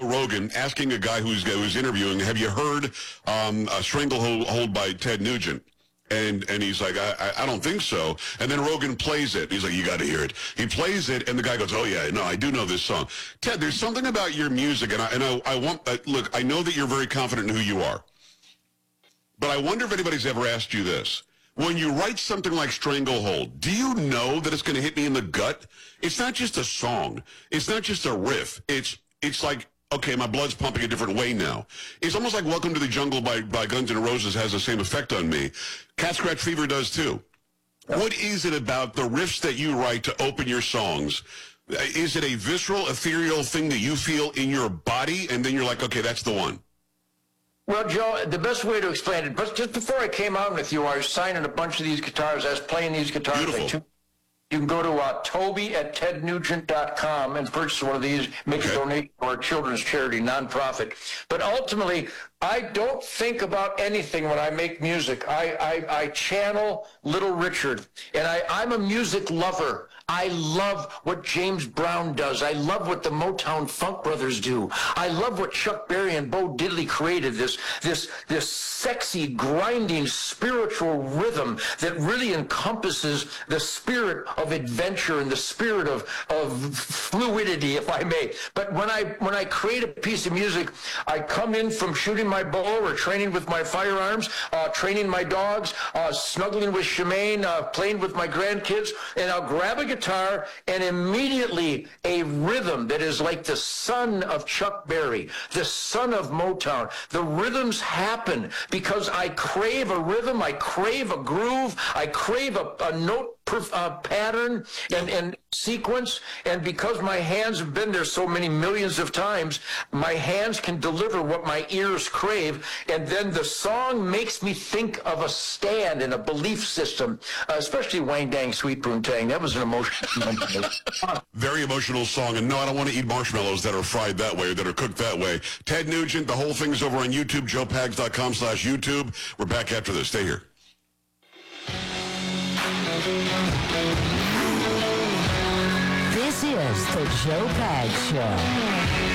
Joe Rogan asking a guy who's interviewing, have you heard a Stranglehold by Ted Nugent? And he's like, I don't think so. And then Rogan plays it. He's like, you got to hear it. He plays it, and the guy goes, oh, yeah, no, I do know this song. Ted, there's something about your music, and I want, look, I know that you're very confident in who you are. But I wonder if anybody's ever asked you this. When you write something like Stranglehold, do you know that it's going to hit me in the gut? It's not just a song. It's not just a riff. It's like, okay, my blood's pumping a different way now. It's almost like Welcome to the Jungle by Guns N' Roses has the same effect on me. Cat Scratch Fever does too. What is it about the riffs that you write to open your songs? Is it a visceral, ethereal thing that you feel in your body, and then you're like, okay, that's the one? Well, Joe, the best way to explain it, but just before I came on with you, I was signing a bunch of these guitars. I was playing these guitars. Beautiful. You can go to Toby@tednugent.com and purchase one of these, make a donation to our children's charity, nonprofit. But ultimately, I don't think about anything when I make music. I channel Little Richard, and I'm a music lover. I love what James Brown does. I love what the Motown Funk Brothers do. I love what Chuck Berry and Bo Diddley created, this sexy, grinding, spiritual rhythm that really encompasses the spirit of adventure and the spirit of fluidity, if I may. But when I create a piece of music, I come in from shooting my bow or training with my firearms, training my dogs, snuggling with Shemaine, playing with my grandkids, and I'll grab a guitar and immediately a rhythm that is like the son of Chuck Berry, the son of Motown. The rhythms happen because I crave a rhythm, I crave a groove, I crave a note pattern and sequence, and because my hands have been there so many millions of times, my hands can deliver what my ears crave, and then the song makes me think of a stand and a belief system, especially Wang Dang Sweet Poontang. That was an emotional Very emotional song, and no, I don't want to eat marshmallows that are fried that way or that are cooked that way. Ted Nugent, the whole thing's over on YouTube, joepags.com/YouTube. We're back after this. Stay here. This is the Joe Pags Show.